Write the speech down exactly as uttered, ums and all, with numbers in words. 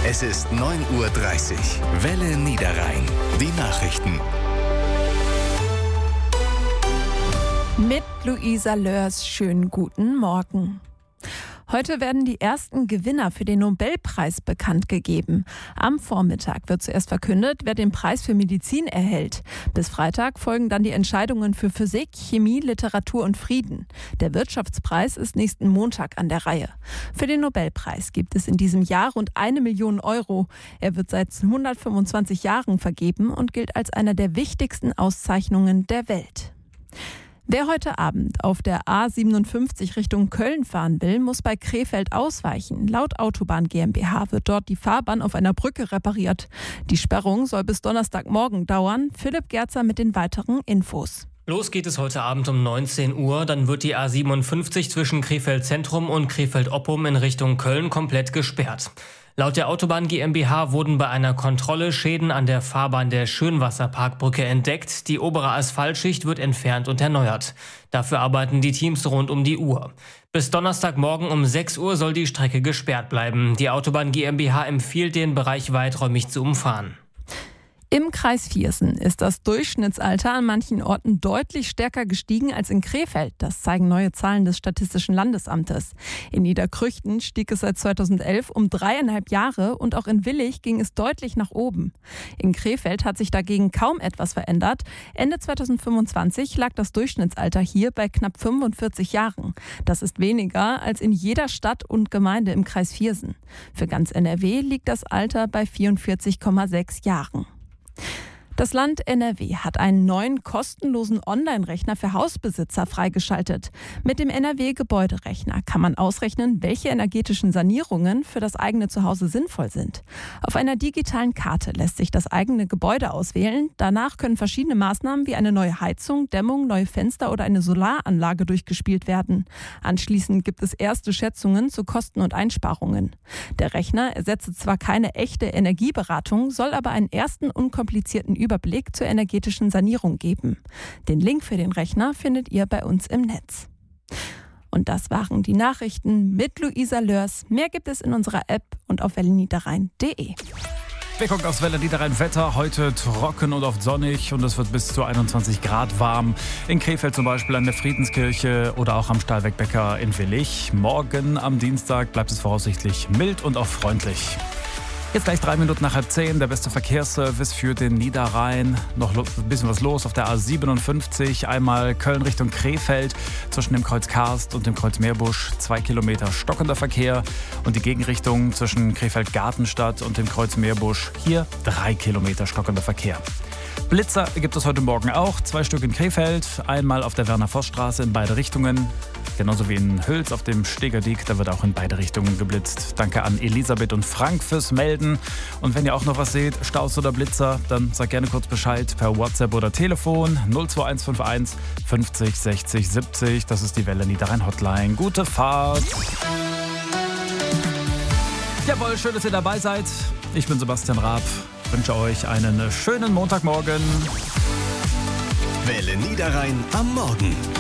Es ist neun Uhr dreißig. Welle Niederrhein. Die Nachrichten. Mit Luisa Lörs, schönen guten Morgen. Heute werden die ersten Gewinner für den Nobelpreis bekannt gegeben. Am Vormittag wird zuerst verkündet, wer den Preis für Medizin erhält. Bis Freitag folgen dann die Entscheidungen für Physik, Chemie, Literatur und Frieden. Der Wirtschaftspreis ist nächsten Montag an der Reihe. Für den Nobelpreis gibt es in diesem Jahr rund eine Million Euro. Er wird seit hundertfünfundzwanzig Jahren vergeben und gilt als einer der wichtigsten Auszeichnungen der Welt. Wer heute Abend auf der A siebenundfünfzig Richtung Köln fahren will, muss bei Krefeld ausweichen. Laut Autobahn GmbH wird dort die Fahrbahn auf einer Brücke repariert. Die Sperrung soll bis Donnerstagmorgen dauern. Philipp Gerzer mit den weiteren Infos. Los geht es heute Abend um neunzehn Uhr. Dann wird die A siebenundfünfzig zwischen Krefeld Zentrum und Krefeld-Oppum in Richtung Köln komplett gesperrt. Laut der Autobahn GmbH wurden bei einer Kontrolle Schäden an der Fahrbahn der Schönwasserparkbrücke entdeckt. Die obere Asphaltschicht wird entfernt und erneuert. Dafür arbeiten die Teams rund um die Uhr. Bis Donnerstagmorgen um sechs Uhr soll die Strecke gesperrt bleiben. Die Autobahn GmbH empfiehlt, den Bereich weiträumig zu umfahren. Im Kreis Viersen ist das Durchschnittsalter an manchen Orten deutlich stärker gestiegen als in Krefeld. Das zeigen neue Zahlen des Statistischen Landesamtes. In Niederkrüchten stieg es seit zweitausendelf um dreieinhalb Jahre und auch in Willich ging es deutlich nach oben. In Krefeld hat sich dagegen kaum etwas verändert. Ende zweitausendfünfundzwanzig lag das Durchschnittsalter hier bei knapp fünfundvierzig Jahren. Das ist weniger als in jeder Stadt und Gemeinde im Kreis Viersen. Für ganz N R W liegt das Alter bei vierundvierzig Komma sechs Jahren. Das Land N R W hat einen neuen kostenlosen Online-Rechner für Hausbesitzer freigeschaltet. Mit dem N R W-Gebäuderechner kann man ausrechnen, welche energetischen Sanierungen für das eigene Zuhause sinnvoll sind. Auf einer digitalen Karte lässt sich das eigene Gebäude auswählen. Danach können verschiedene Maßnahmen wie eine neue Heizung, Dämmung, neue Fenster oder eine Solaranlage durchgespielt werden. Anschließend gibt es erste Schätzungen zu Kosten und Einsparungen. Der Rechner ersetzt zwar keine echte Energieberatung, soll aber einen ersten unkomplizierten Überblick zur energetischen Sanierung geben. Den Link für den Rechner findet ihr bei uns im Netz. Und das waren die Nachrichten mit Luisa Lörs. Mehr gibt es in unserer App und auf welle niederrhein punkt de. Wir gucken aufs Welle Niederrhein Wetter. Heute trocken und oft sonnig und es wird bis zu einundzwanzig Grad warm. In Krefeld zum Beispiel an der Friedenskirche oder auch am Stahlweg-Bäcker in Willich. Morgen am Dienstag bleibt es voraussichtlich mild und auch freundlich. Jetzt gleich drei Minuten nach halb zehn, der beste Verkehrsservice für den Niederrhein. Noch ein bisschen was los auf der A siebenundfünfzig. Einmal Köln Richtung Krefeld zwischen dem Kreuz Karst und dem Kreuz Meerbusch. Zwei Kilometer stockender Verkehr. Und die Gegenrichtung zwischen Krefeld-Gartenstadt und dem Kreuz Meerbusch. Hier drei Kilometer stockender Verkehr. Blitzer gibt es heute Morgen auch. Zwei Stück in Krefeld. Einmal auf der Werner-Voss-Straße in beide Richtungen. Genauso wie in Hüls auf dem Stegerdiek, da wird auch in beide Richtungen geblitzt. Danke an Elisabeth und Frank fürs Melden. Und wenn ihr auch noch was seht, Staus oder Blitzer, dann sagt gerne kurz Bescheid per WhatsApp oder Telefon null zwei eins fünf eins fünfzig sechzig siebzig. Das ist die Welle Niederrhein Hotline. Gute Fahrt! Jawohl, schön, dass ihr dabei seid. Ich bin Sebastian Raab. Wünsche euch einen schönen Montagmorgen. Welle Niederrhein am Morgen.